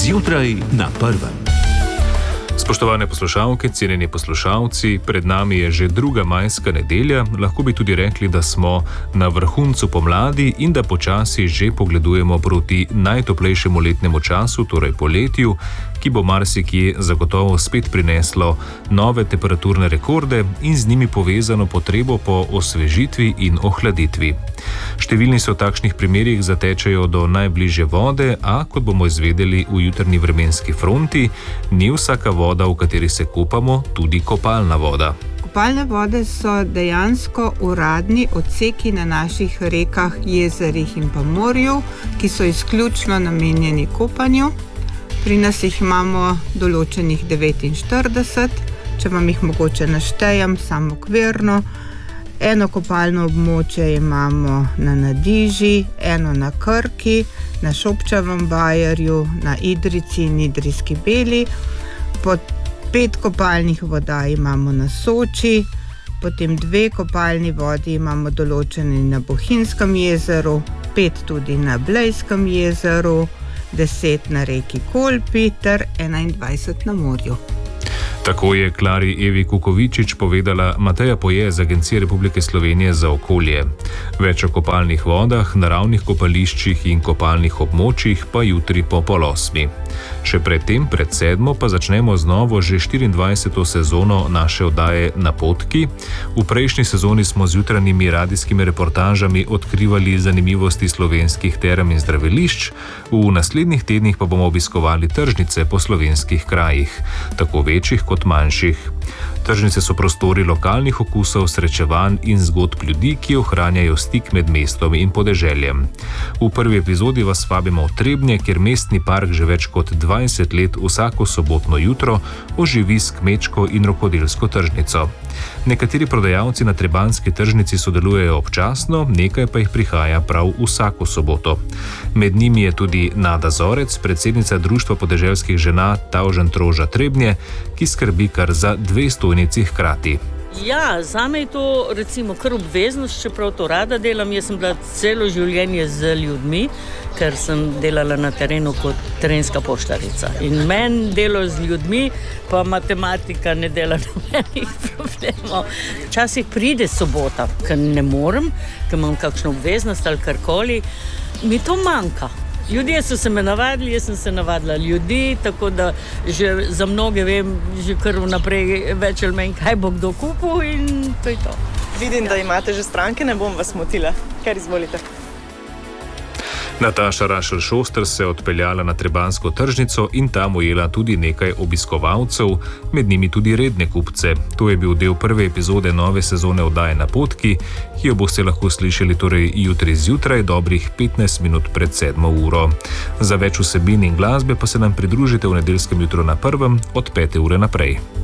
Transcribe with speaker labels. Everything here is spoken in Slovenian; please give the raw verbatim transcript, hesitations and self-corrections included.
Speaker 1: Zjutraj na prvem.
Speaker 2: Spoštovane poslušalke, cenjeni poslušalci, pred nami je že druga majska nedelja, lahko bi tudi rekli, da smo na vrhuncu pomladi in da počasi že pogledujemo proti najtoplejšemu letnemu času, torej poletju, ki bo marsikje zagotovo spet prineslo nove temperaturne rekorde in z njimi povezano potrebo po osvežitvi in ohladitvi. Številni se v takšnih primerih zatečejo do najbližje vode, a kot bomo izvedeli v jutrni vremenski fronti, ni vsaka voda, v kateri se kupamo, tudi kopalna voda.
Speaker 3: Kopalne vode so dejansko uradni odseki na naših rekah, jezerih in pa morju, ki so izključno namenjeni kopanju. Pri nas jih imamo določenih devetinštirideset, če vam jih mogoče naštejem samo okvirno. Eno kopalno območje imamo na Nadiži, eno na Krki, na Šobčevem bajerju, na Idrijci in Idrijski Beli. Po pet kopalnih voda imamo na Soči, potem dve kopalni vodi imamo določeni na Bohinjskem jezeru, pet tudi na Blejskem jezeru, deset na reki Kolpi ter enaindvajset na morju.
Speaker 2: Tako je Klari Evi Kukovičič povedala Mateja Poje z Agencije Republike Slovenije za okolje. Več o kopalnih vodah, naravnih kopališčih in kopalnih območjih pa jutri po pol osmi. Še predtem, pred sedmo, pa začnemo z novo že štiriindvajseto sezono naše oddaje Napotki. V prejšnji sezoni smo z jutranjimi radijskimi reportažami odkrivali zanimivosti slovenskih term in zdravilišč, v naslednjih tednih pa bomo obiskovali tržnice po slovenskih krajih, tako večjih kot manjših. Tržnice so prostori lokalnih okusov, srečevanj in zgodb ljudi, ki ohranjajo stik med mestom in podeželjem. V prvi epizodi vas vabimo v Trebnje, kjer mestni park že več kot dvajset let vsako sobotno jutro oživi s kmečko in rokodelsko tržnico. Nekateri prodajalci na trebanjski tržnici sodelujejo občasno, nekaj pa jih prihaja prav vsako soboto. Med njimi je tudi Nada Zorec, predsednica Društva podeželskih žena Tavžentroža Trebnje, ki skrbi kar za dve stojnici hkrati.
Speaker 4: Ja, zame je to recimo kar obveznost, čeprav to rada delam. Jaz sem bila celo življenje z ljudmi, ker sem delala na terenu kot terenska poštarica. In meni delo z ljudmi, pa matematika ne dela nobenih problemov. Včasih pride sobota, ker ne morem, ker imam kakšno obveznost ali karkoli, mi to manjka. Ljudje so se me navadili, jaz sem se navadila ljudi, tako da že za mnoge vem, že kar vnaprej več ali manj, kaj bo kdo kupil in to je to.
Speaker 5: Vidim, da imate že stranke, ne bom vas motila. Kar izvolite.
Speaker 2: Nataša Rašelj-Šoster se je odpeljala na trebanjsko tržnico in tam ujela tudi nekaj obiskovalcev, med njimi tudi redne kupce. To je bil del prve epizode nove sezone oddaje Napotki, ki jo boste lahko slišali torej jutri zjutraj, dobrih petnajst minut pred sedmo uro. Za več vsebin in glasbe pa se nam pridružite v nedeljskem jutru na prvem od pete ure naprej.